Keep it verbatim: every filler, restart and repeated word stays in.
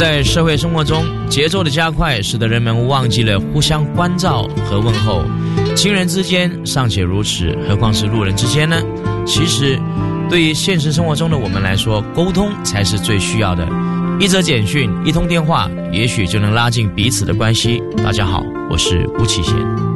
在社会生活中，节奏的加快使得人们忘记了互相关照和问候。亲人之间尚且如此，何况是路人之间呢？其实对于现实生活中的我们来说，沟通才是最需要的。一则简讯，一通电话，也许就能拉近彼此的关系。大家好，我是吴启贤。